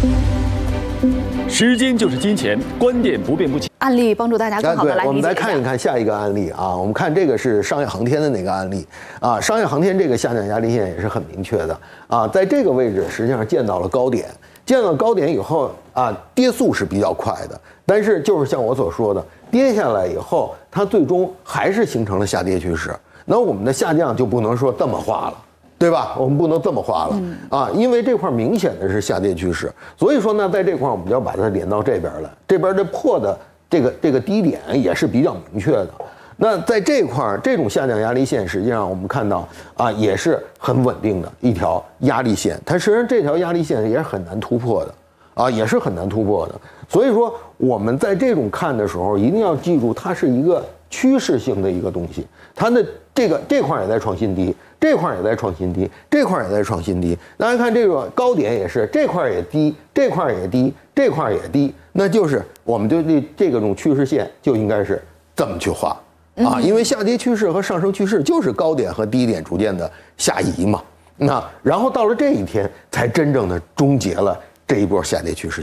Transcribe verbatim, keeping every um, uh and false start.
时间就是金钱，观点不变不起。 案例帮助大家更好的来理解。 我们来看一看下一个案例啊，我们看这个是商业航天的那个案例啊，商业航天这个下降压力线也是很明确的啊，在这个位置实际上见到了高点，见到高点以后啊，跌速是比较快的，但是就是像我所说的，跌下来以后，它最终还是形成了下跌趋势。那我们的下降就不能说这么画了。对吧？我们不能这么画了啊，因为这块明显的是下跌趋势，所以说呢，在这块我们就要把它连到这边来，这边的破的这个这个低点也是比较明确的。那在这块这种下降压力线，实际上我们看到啊，也是很稳定的一条压力线，它实际上这条压力线也是很难突破的啊，也是很难突破的。所以说我们在这种看的时候，一定要记住，它是一个趋势性的一个东西，它的这个这块也在创新低。这块也在创新低，这块也在创新低。大家看这个高点也是，这块也低，这块也低，这块也低，那就是我们对这这个种趋势线就应该是这么去画啊，因为下跌趋势和上升趋势就是高点和低点逐渐的下移嘛。那然后到了这一天，才真正的终结了这一波下跌趋势线。